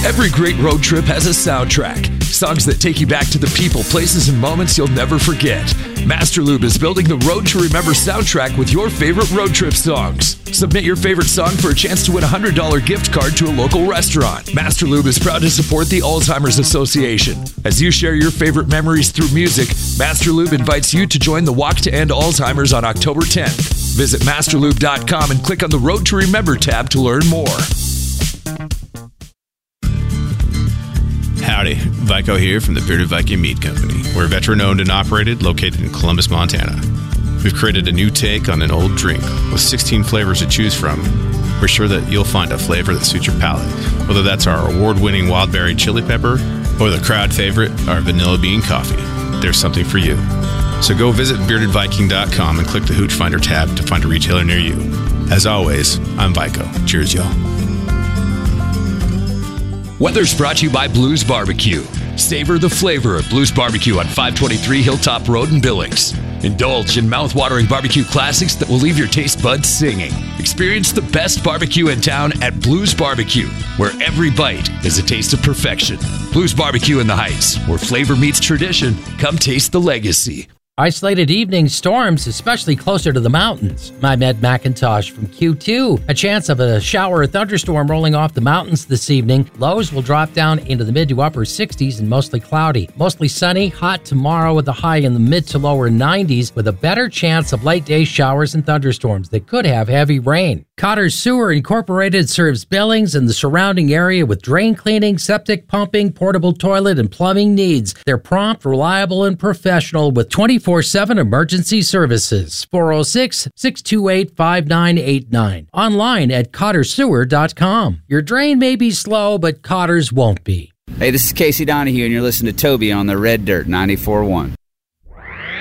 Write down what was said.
Every great road trip has a soundtrack. Songs that take you back to the people, places, and moments you'll never forget. Master Lube is building the Road to Remember soundtrack with your favorite road trip songs. Submit your favorite song for a chance to win a $100 gift card to a local restaurant. Master Lube is proud to support the Alzheimer's Association. As you share your favorite memories through music, Master Lube invites you to join the Walk to End Alzheimer's on October 10th. Visit masterlube.com and click on the Road to Remember tab to learn more. Howdy, Vico here from the Bearded Viking Meat Company. We're veteran-owned and operated, located in Columbus, Montana. We've created a new take on an old drink with 16 flavors to choose from. We're sure that you'll find a flavor that suits your palate, whether that's our award-winning wild berry chili pepper or the crowd favorite, our vanilla bean coffee. There's something for you. So go visit beardedviking.com and click the Hooch Finder tab to find a retailer near you. As always, I'm Vico. Cheers, y'all. Weather's brought to you by Blues Barbecue. Savor the flavor of Blues Barbecue on 523 Hilltop Road in Billings. Indulge in mouth-watering barbecue classics that will leave your taste buds singing. Experience the best barbecue in town at Blues Barbecue, where every bite is a taste of perfection. Blues Barbecue in the Heights, where flavor meets tradition. Come taste the legacy. Isolated evening storms, especially closer to the mountains. I'm Ed McIntosh from Q2. A chance of a shower or thunderstorm rolling off the mountains this evening. Lows will drop down into the mid to upper 60s and mostly cloudy. Mostly sunny, hot tomorrow with a high in the mid to lower 90s with a better chance of late day showers and thunderstorms that could have heavy rain. Cotter Sewer Incorporated serves Billings and the surrounding area with drain cleaning, septic pumping, portable toilet, and plumbing needs. They're prompt, reliable, and professional with 24/7 emergency services. 406-628-5989. Online at cottersewer.com. Your drain may be slow, but Cotter's won't be. Hey, this is Casey Donahue, and you're listening to Toby on the Red Dirt 94.1.